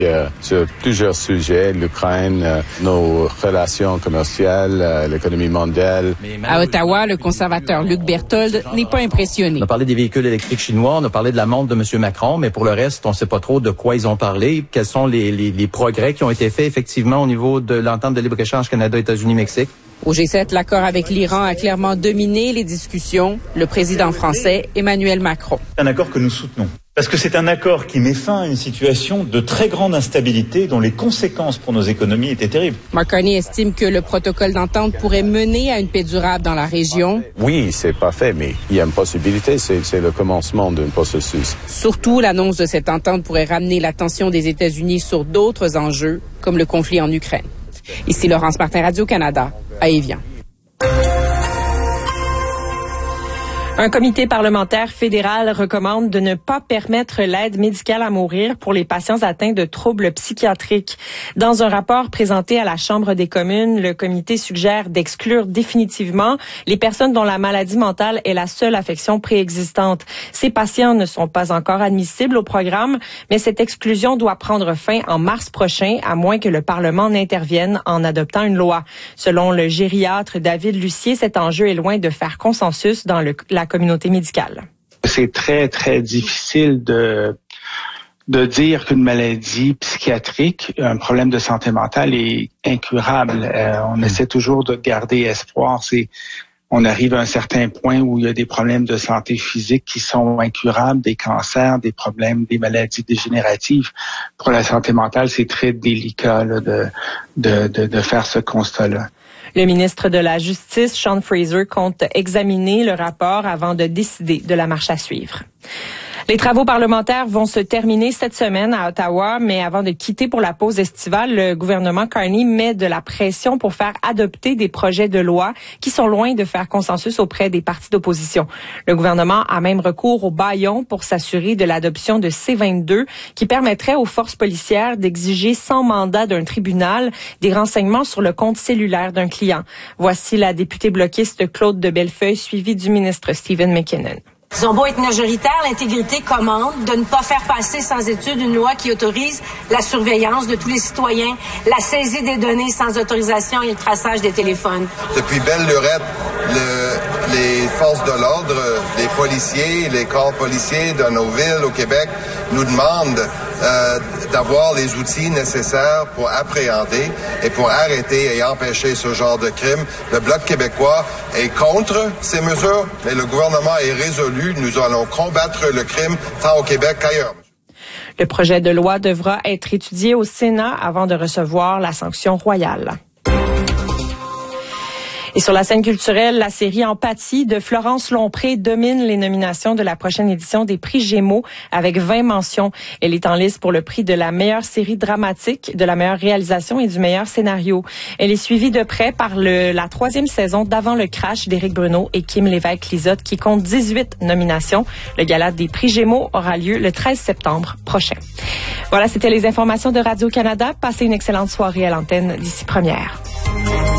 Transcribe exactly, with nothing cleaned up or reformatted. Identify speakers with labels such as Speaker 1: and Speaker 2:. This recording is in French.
Speaker 1: Euh, sur plusieurs sujets, l'Ukraine, euh, nos relations commerciales, euh, l'économie mondiale.
Speaker 2: À Ottawa, le conservateur Luc Berthold n'est pas impressionné.
Speaker 3: On a parlé des véhicules électriques chinois, on a parlé de la montre de M. Macron, mais pour le reste, on ne sait pas trop de quoi ils ont parlé. Quels sont les, les, les progrès qui ont été faits effectivement au niveau de l'entente de libre-échange Canada, États-Unis, Mexique?
Speaker 2: Au G sept, l'accord avec l'Iran a clairement dominé les discussions. Le président français, Emmanuel Macron.
Speaker 4: C'est un accord que nous soutenons. Parce que c'est un accord qui met fin à une situation de très grande instabilité dont les conséquences pour nos économies étaient terribles.
Speaker 2: Mark Carney estime que le protocole d'entente pourrait mener à une paix durable dans la région.
Speaker 1: Oui, c'est pas fait, mais il y a une possibilité, c'est, c'est le commencement d'un processus.
Speaker 2: Surtout, l'annonce de cette entente pourrait ramener l'attention des États-Unis sur d'autres enjeux, comme le conflit en Ukraine. Ici Laurence Martin, Radio-Canada, à Évian.
Speaker 5: Un comité parlementaire fédéral recommande de ne pas permettre l'aide médicale à mourir pour les patients atteints de troubles psychiatriques. Dans un rapport présenté à la Chambre des communes, le comité suggère d'exclure définitivement les personnes dont la maladie mentale est la seule affection préexistante. Ces patients ne sont pas encore admissibles au programme, mais cette exclusion doit prendre fin en mars prochain, à moins que le Parlement n'intervienne en adoptant une loi. Selon le gériatre David Lucier, cet enjeu est loin de faire consensus dans le, la communauté médicale.
Speaker 6: C'est très, très difficile de de dire qu'une maladie psychiatrique, un problème de santé mentale est incurable. Euh, on essaie toujours de garder espoir. C'est, on arrive à un certain point où il y a des problèmes de santé physique qui sont incurables, des cancers, des problèmes, des maladies dégénératives. Pour la santé mentale, c'est très délicat là, de, de, de, de faire ce constat-là.
Speaker 5: Le ministre de la Justice, Sean Fraser, compte examiner le rapport avant de décider de la marche à suivre. Les travaux parlementaires vont se terminer cette semaine à Ottawa, mais avant de quitter pour la pause estivale, le gouvernement Carney met de la pression pour faire adopter des projets de loi qui sont loin de faire consensus auprès des partis d'opposition. Le gouvernement a même recours au bâillon pour s'assurer de l'adoption de C vingt-deux qui permettrait aux forces policières d'exiger sans mandat d'un tribunal des renseignements sur le compte cellulaire d'un client. Voici la députée bloquiste Claude de Bellefeuille, suivie du ministre Stephen McKinnon.
Speaker 7: Ils ont beau être majoritaires, l'intégrité commande de ne pas faire passer sans étude une loi qui autorise la surveillance de tous les citoyens, la saisie des données sans autorisation et le traçage des téléphones.
Speaker 8: Depuis belle lurette, le, les forces de l'ordre, les policiers, les corps policiers de nos villes au Québec nous demandent euh, d'avoir les outils nécessaires pour appréhender et pour arrêter et empêcher ce genre de crime. Le Bloc québécois est contre ces mesures, mais le gouvernement est résolu. Nous allons combattre le crime tant au Québec qu'ailleurs.
Speaker 5: Le projet de loi devra être étudié au Sénat avant de recevoir la sanction royale. Et sur la scène culturelle, la série Empathie de Florence Lompré domine les nominations de la prochaine édition des prix Gémeaux avec vingt mentions. Elle est en lice pour le prix de la meilleure série dramatique, de la meilleure réalisation et du meilleur scénario. Elle est suivie de près par le, la troisième saison d'Avant le crash d'Éric Bruno et Kim Lévesque-Lizotte qui compte dix-huit nominations. Le gala des prix Gémeaux aura lieu le treize septembre prochain. Voilà, c'était les informations de Radio-Canada. Passez une excellente soirée à l'antenne d'ici première.